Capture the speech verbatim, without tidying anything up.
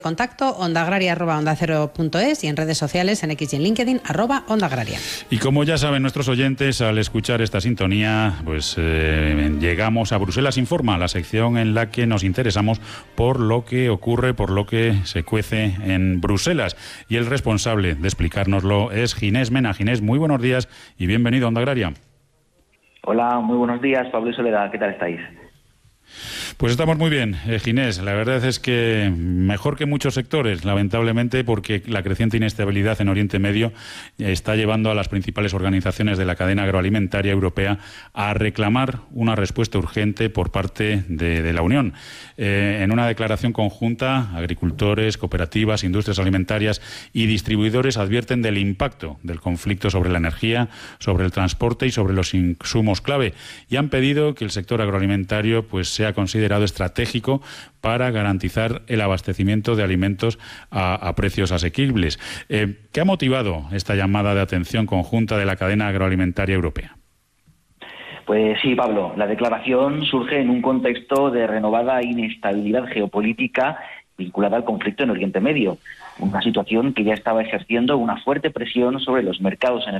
Contacto ondaagraria arroba onda cero punto es y en redes sociales en X y en LinkedIn arroba Onda Agraria. Y como ya saben nuestros oyentes, al escuchar esta sintonía, pues eh, llegamos a Bruselas Informa, la sección en la que nos interesamos por lo que ocurre, por lo que se cuece en Bruselas. Y el responsable de explicárnoslo es Ginés Mena. Ginés, muy buenos días y bienvenido a Onda Agraria. Hola, muy buenos días, Pablo y Soledad, ¿qué tal estáis? Pues estamos muy bien, eh, Ginés. La verdad es que mejor que muchos sectores, lamentablemente, porque la creciente inestabilidad en Oriente Medio está llevando a las principales organizaciones de la cadena agroalimentaria europea a reclamar una respuesta urgente por parte de, de la Unión. Eh, en una declaración conjunta, agricultores, cooperativas, industrias alimentarias y distribuidores advierten del impacto del conflicto sobre la energía, sobre el transporte y sobre los insumos clave, y han pedido que el sector agroalimentario pues sea considerado estratégico para garantizar el abastecimiento de alimentos a, a precios asequibles. Eh, ¿Qué ha motivado esta llamada de atención conjunta de la cadena agroalimentaria europea? Pues sí, Pablo, la declaración surge en un contexto de renovada inestabilidad geopolítica vinculada al conflicto en Oriente Medio, una situación que ya estaba ejerciendo una fuerte presión sobre los mercados energéticos